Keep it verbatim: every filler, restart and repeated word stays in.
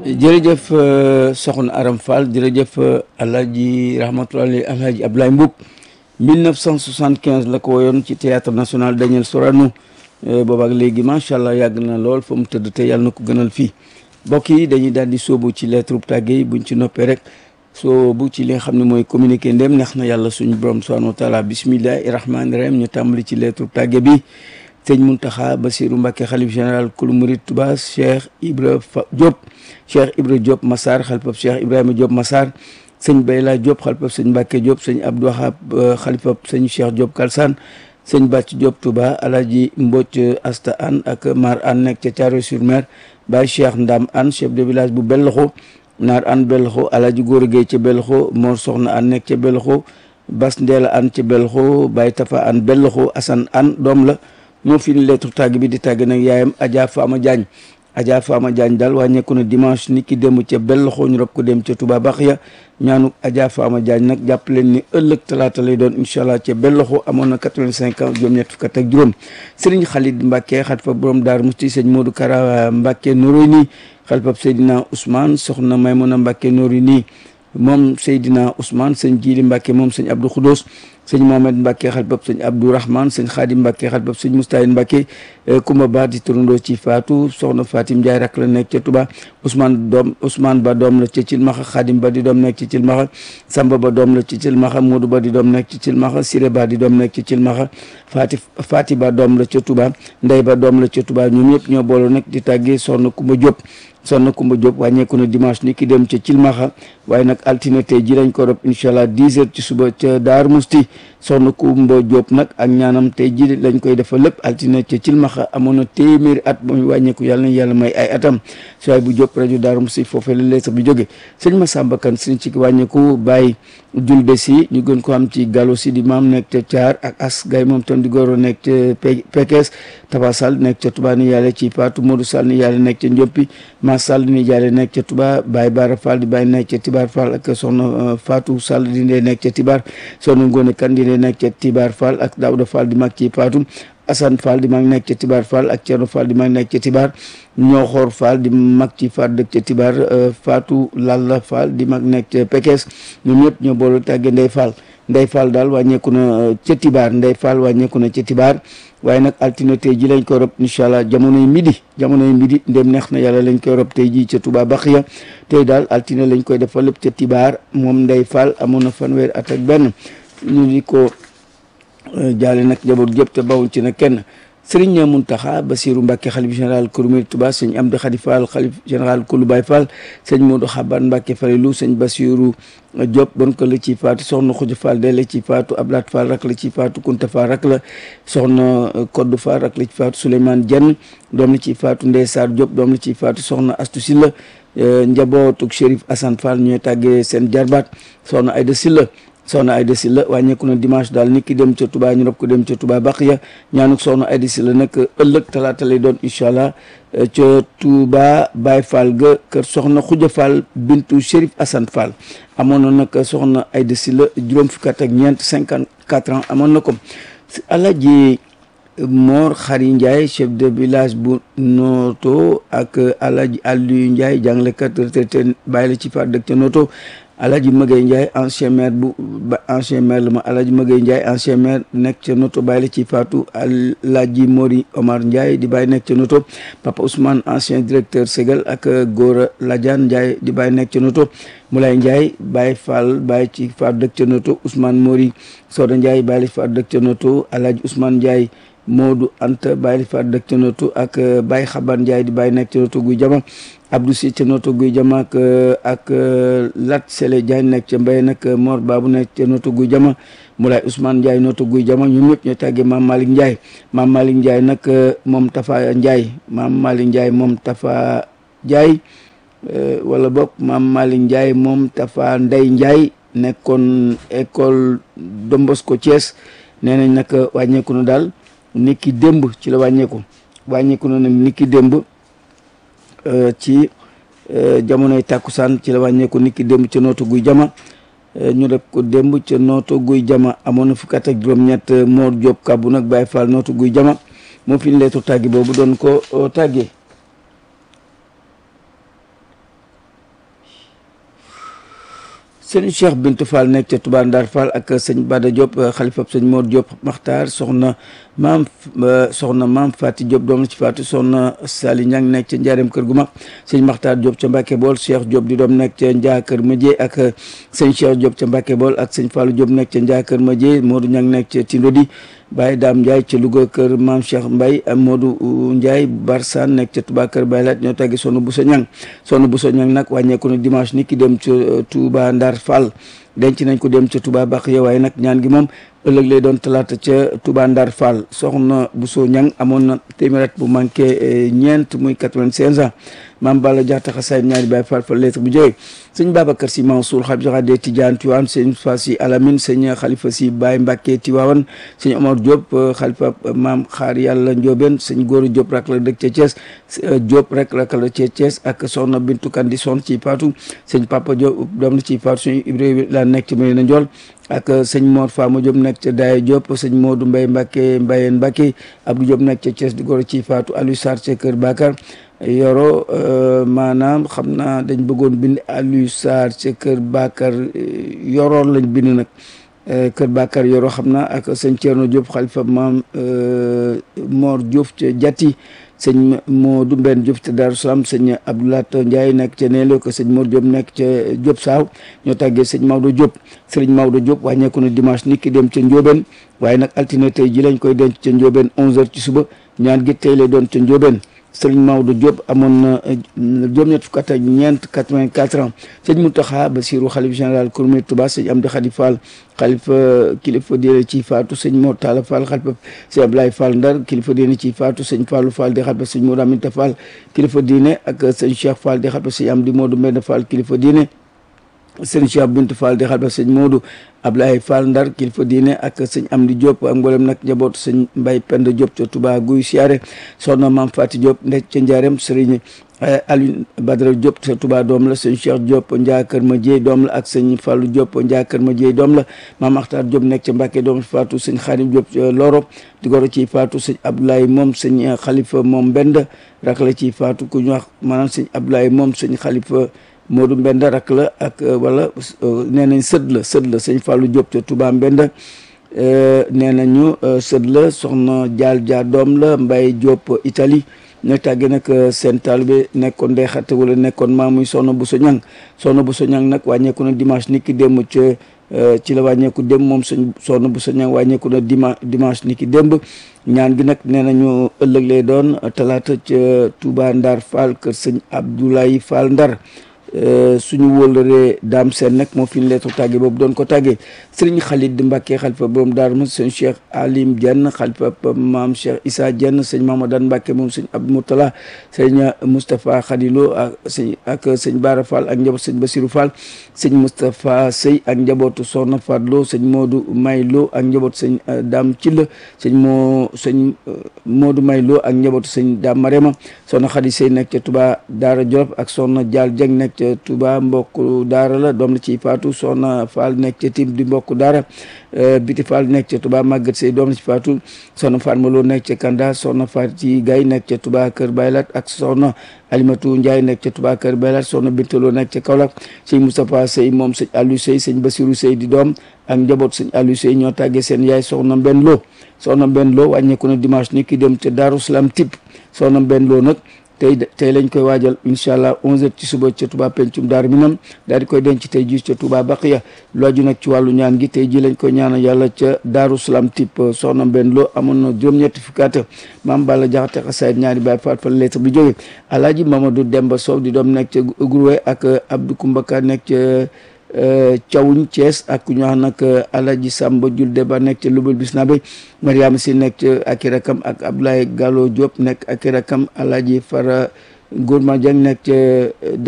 jërëjëf soxna Aram Fall jërëjëf alhaji rahmatullahi alhaji Abdoulaye Mboup mille neuf cent soixante-quinze la ko woyoon ci théâtre national Daniel Sorano boobaak léegi macha allah yàgg na lool fa mu tëdd te yàlla na ko gënal fii mbokk yi dañuy daal di sóobu ci lettre tàgge yi buñ ci noppee rek sóobu ci li nga xam ne mooy communiqué ndem neex na yàlla suñu borom subhanahu wa taala bismillahi rahmaani rahim ñu tàmbali ci lettre tàgge bi sëñ Muntaxa Basiru Mbàkke xalif général kulu murid Tuba Cheikh Ibra Diop Cheikh Ibra Diop Massar xalifab Cheikh Ibrahima Diop Massar sëñ Bayla Diop xalifab sëñ Mbàkke Diop sëñ Abdou Wahab xalifab sëñ Cheikh Diop Kalsane sëñ Bàcc Diop Touba Alaji Mbocc Asta An ak Mar An nekk ca Thiaroye-sur-Mer Baye Cheikh Ndam An chef de village bu Belxo Naar An Belxo Alaji Góora Gueye ca Belxo Mor Soxna An nekk ca Belxo Bas Ndeela An ca Belxo Baye Tafa An Belxo Assane An doom la moo fi ni lettre tàgg bi di tàgg nag yaayam Adja Fama Diagne Adja Fama Diagne daal wàññeeku na dimanche ni ki démb ca Belxo ñu rob ko dem ca Touba Baxiya ñaanu Adja Fama Diagne nag jàpp leen ni ëllëg talaata lay doon incha allah ca Belxo amoon na quatre-vingt-cinq ans juróom ñett fukk ak juróom Serigne Khalid Mbacke xalifa borom Daaru Musti sëñ Modou Kara Mbacke Noreyni xalifa Seydina Ousmane soxna Maymuna Mbacke Noreyni moom Seydina Ousmane sëñ Jili Mbacke moom sëñ Abdou Khoudos sëñ Mohamed Mbacke xalifab sëñ Abdou Rahman sëñ Khadim Mbacke xalifab sëñ Moustahin Mbacke Kumba Ba di turandoo ci Fatou soxna Fatim Ndiaye rak la nekk ca Touba Ousmane doom Ousmane Ba doom la ca Cilmaxa Khadim Ba di doom nekk ci Cilmaxa Samba Ba doom la ci Cilmaxa Modou Ba di doom nekk ci Cilmaxa Siré Ba di doom nekk ci Cilmaxa Fati Fati Ba doom la ca Touba Ndey Ba doom la ca Touba ñoom ñëpp ñoo booloo nag di tàggee soxna Kumba Diop soxna Kumba Diop wàññeeku na dimanche ni ki dem ca Cilmaxa waaye nag altine tey ji lañ ko rob incha allah dix heures ci suba ca Daaru Musti soxna Kumba Diop nag ak ñaanam tey ji lañ koy defal lépp altine ca Cilmaxa amoon na téeméeri at ba muy wàññeeku yàlla na yàlla may ay atam soay bu Diop rajo Daaru Musti foofee la lettre bi jóge sëñ Massamba Kane sëñ ci wàññeeku bàyyi julbe si ñu gën ko am ci Gallo si di maam nekk ca Thiar ak As Gay moom tam di góoro nekk ca Pekes Taba Sall nekk ca Touba ni yàlla ci Fatou Modou Sall ni yàlla nekk ca Ndioppi Ma Sall ni yàlla nekk ca Touba Baye Bara Fall di Baye nekk ca Tibar Fall ak soxna Fatou Sall di ndee nekk ca Tibar soxna Ngone Kan di ndee nekk ca Tibar Fall ak Daouda Fall di mag ci Fatou Assane Fall di mag nekk ca Tibar Fall ak Thierno Fall di mag nekk ca Tibar Ñooxoor Fall di mag ci Fatou dëkk ca Tibar Fatou Lalla Fall di mag nekk ca Pekes ñoom ñëpp ñoo boolu tàgge Ndey Fall Ndey Fall daal wàññeeku na ca Tibar Ndey Fall wàññeeku na ca Tibar waaye nag altine tey ji lañ koy rob incha allah jamonoy midi jamonoy midi ndem neex na yàlla lañ koy rob tey ji ca Touba Baxiya tey daal altine lañ koy defal lépp ca Tibar moom Ndey Fall amoon na fanweeri at ak benn ñu di ko jaale nag njaboot gépp te bawuñ ci nag kenn Serigne Mountakha Bassirou Mbacke xalif général kulu murid Touba sëñ Amdi Khady Fall xalif général kulu Baye Fall sëñ Modou Xaban Mbacke Falilou sëñ Bassirou Diop bon ko la ci faatu soxna Xuja Fall de la ci faatu Ablat Fall rak la ci faatu Kunta Fall rak la soxna Koddu Fall rak la ci faatu Souleymane Dieng doom la ci faatu Ndey Sarr Diop doom la ci faatu soxna Astou Silla njabootuk Chérif Assane Fall ñooy tàggee seen jarbaat soxna Aïda Silla soxna Aïda Sylla wàññeeku na dimanche daal nit ki dem ca Touba ñu rob ko dem ca Touba Baxiya ñaanuk soxna Aïda Sylla nag ëllëg talaata lay doon incha allah ca Touba Baye Fall ga kër soxna Xuja Fall bintu Chérif Assane Fall amoon na nag soxna Aïda Sylla juróom fukki at ak ñeent cinquante quatre ans amoon na ko Alaaji Mor Xari Ndiaye chef de village bu Noto ak Alaaji Aliou Ndiaye jàngalekat retraité bàyyi la ci faat dëkk ca Noto Alaaji Magay Ndiaye ancien maire bu ancien maire la ma Alaaji Magay Ndiaye ancien maire nekk ca Noto bàyyi la ci faatu Alaaji Mori Omar Ndiaye di bàyyi nekk ca Noto Papa Ousmane ancien directeur Ségal ak Gora Ladiane Ndiaye di bàyyi nekk ca Noto Moulay Ndiaye Baye Fall bàyyi ci faatu dëkk ca Noto Ousmane Mori Soda Ndiaye bàyyi la ci faatu dëkk ca Noto Alaaji Ousmane Ndiaye Modou Anta bàyyi la ci faatu dëkk ca Noto ak Baye Xaban Ndiaye di bàyyi nekk ca Noto guy jama Abdou Si ca Noto guy jama ak ak Lat Sele Diagne nekk ca Mbaye nag Mor Babu nekk ca Noto guy jama Moulay Ousmane Ndiaye Noto guy jama ñoom ñëpp ñoo tàggee Maam Malick Ndiaye Maam Malick Ndiaye nag moom Tafa Ndiaye Maam Malick Ndiaye moom Tafa Ndiaye wala bokk Maam Malick Ndiaye moom Tafa Ndey Ndiaye nekkoon école Dombosco Thiès nee nañ nag wàññeeku na daal nit ki démb ci la wàññeeku wàññeeku na nag nit ki démb ci jamonoy tàkkusaan ci la wàññeeku nit ki démb ca Nooto guy jama ñu def ko démb ca Nooto guy jama amoon na fukki at ak juróom-ñett Mor Diop Kabbu nag Baye Fall Nooto guy jama moo fi ñu leetu tàggi boobu doon ko tàggee sëñ Cheikh Bintou Fall nekk ca Touba Ndar Fall ak sëñ Bada Diop xalifab sëñ Mor Diop Makhtar soxna maam soxna maam Fati Diop doom la ci Fatou soxna Sali Niang nekk ca Njaareem kër gu mag sëñ Makhtar Diop ca Mbacke Bool Cheikh Diop di doom nekk ca Njaa Kër Madié ak sëñ Cheikh Diop ca Mbacke Bool ak sëñ Fallou Diop nekk ca Njaa Kër Madié Modou Niang nekk ca Tindodi Baye Dame Ndiaye ca Louga kër maam Cheikh Mbaye Modou Ndiaye Barsan nekk ca Touba kër Baye Laat ñoo tàggi Soxna Bousso Niang Soxna Bousso Niang nag wàññeeku na dimanche ni ki dem ca Touba Ndar Fall denc nañ ko dem ca Touba Baxiya waaye nag ñaan gi moom ëllëg lay doon talaata ca Touba Ndar Fall Soxna Bousso Niang amoon na téeméer bu manqué ñeent muy quatre-vingt-seize ans maam Balla Diatta xasaay ñaari Baye Fall fa lettre bu jógee sëñ Babacar Sy Mansour xalif général des Tidianes Tivaouane sëñ Fassi Alamine sëñ Khalifa Sy Baye Mbacké Tivaouane sëñ Omar Diop xalifa maam Xaar Yàlla Ndiobène sëñ Góoru Diop rak la dëkk ca Thiès Diop rek rak la ca Thiès ak Soxna Bintu Kandi son ci Fatou sëñ Papa Diop doom la ci Fatou sëñ Ibrahima la nekk ci Medina Ndiol ak sëñ Mor Fama Diop nekk ca Daye Diop sëñ Modou Mbaye Mbacké Mbayeen Mbacké Abdou Diop nekk ca Thiès di góor ci Fatou Aliou Sarr ca Kër Bakar Yoro maanaam xam naa dañ bëggoon bind Aliou Sarr ca Kër Bakar yoroon lañ bind nag Kër Bakar Yoro xam naa ak sëñ Thierno Diop xalifa maam Mor Diop ca Jatti sëñ Modou Mbène Diop ca Darou Salam sëñ Abdoulaat Ndiaye nekk ca Neelo ko sëñ Mor Diop nekk ca Diop Saaw ñoo tàggee sëñ Maodo Diop sëriñ Maodo Diop wàññeeku na dimanche nit ki dem ca Ndiobène waaye nag altine tey ji lañ koy denc ca Ndiobène onze heures ci suba ñaan gi tey lay doon ca Ndiobène sëriñ Maodo Diop amoon na juróom-ñett fukk ak ñeent quatre-vingt-quatre ans sëñ Mountakha Bassirou xalif général Kouroumé Touba sëñ Amdi Khady Fall xalifa kilifa diine ci Fatou sëñ Mor Talla Fall xalifa sëñ Ablaye Fall Ndar kilifa diine ci Fatou sëñ Fallou Fall di xalifa sëñ Modou Aminta Fall kilifa diine ak sëñ Cheikh Fall di xalifa sëñ Amdi Modou Mbène Fall kilifa diine sëñ Cheikh Bintou Fall di xalifa sëñ Modou Ablaye Fall Ndar kilifa diine ak sëñ Amdi Diop ak mboolem nag njabootu sëñ Mbaye Penda Diop ca Touba Guy Siyaare soxna Maam Fati Diop nekk ca Njaareem sëriñ Aliou Badara Diop ca Touba doom la sëñ Cheikh Diop Njaa Kër Madié doom la ak sëñ Fallou Diop Njaa Kër Madié doom la Maam Akhtar Diop nekk ca Mbacke doom Fatou sëñ Khadim Diop Loro di goro ci Fatou sëñ Abdoulaye moom sëñ Khalifa moom Mbend rak la ci Fatou ku ñu wax maanaam sëñ Abdoulaye moom sëñ Khalifa Modou Mbenda rak la ak wala nee nañ sët la sët la sëñ Fallou Diop ca Touba Mbenda nee nañu sët la soxna Dial Dia doom la Mbaye Diop Italie ñoo tàggee nag seen taalibe nekkoon day xatte wala nekkoon maa muy Soxna Bousso Niang Soxna Bousso Niang nag wàññeeku na dimanche niki démb ca ci la wàññeeku démb moom sëñ Soxna Bousso Niang wàññeeku na dima dimanche niki démb ñaan gi nag nee nañu ëllëg lay doon talaata ca Touba Ndar Fall kër sëñ Abdoulaye Fall Ndar suñu wóolëree daam seen nag moo fi ñu leetu tàgge boobu doon ko tàggee sëriñ Khalid Mbacke xalifa borom Daaru ma sëñ Cheikh Alim Dieng xalifa maam Cheikh Issa Dieng sëñ Mamadane Mbacke moom sëñ Abdou Moutala sëñ Moustapha Khadilo ak sëñ ak sëñ Bara Fall ak njaboot sëñ Basirou Fall sëñ Moustapha Sey ak njabootu Soxna Fadlo sëñ Modou Maylo ak njaboot sëñ Dame Thilla sëñ moo sëñ Modou Maylo ak njabootu sëñ Dame Marema Soxna Khady Sey nekk ca Touba Daara Jolof ak Soxna Dial Dieng nekk Touba mbokk daara la doom la ci Fatou Soxna Fall nekk ca Tim di mbokk daara Biti Fall nekk ca Touba Maguette Sey doom la ci Fatou Soxna Fatma Lo nekk ca Kanda Soxna Fati Gaye nekk ca Touba Kër Baylat ak Soxna Alimatu Ndiaye nekk ca Touba Kër Baylat Soxna Bintaloo nekk ca Kaolack sëñ Moustapha Sey moom sëñ Aliou Sey sëñ Basirou Sey di doom ak njaboot sëñ Aliou Sey ñoo tàggee seen yaay Soxna Mbenn Lo Soxna Mbenn Lo wàññeeku na dimanche ni ki dem ca Darou Salam Tip Soxna Mbenn Lo nag tey tey lañ koy waajal incha allah onze heures ci suba ca Touba pencum Daaru Minam daal di koy denc tey jii ca Touba Baqiya lu aju nag ci wàllu ñaan gi tey jii lañ koy ñaanal yàlla ca Daaru Salam Tip Soxna Mbenn Lo amoon na juróom-ñetti fukki at maam Balla Jaxate xasaayid ñaari baay faat fa lettre bi jógee Alaaji Mamadou Demba Sow di doom nekk ca Gouroué ak Abdou Koumbaka nekk ca Thiawuñ Thiès ak ku ñu wax nag Alaji Samba Julde Ba nekk ca Lubul Bisnabe Mariama Si nekk ca ak i rakam ak Abdoulaye Gallo Diop nekk ak i rakam Alaji Fara Gourma Dieng nekk ca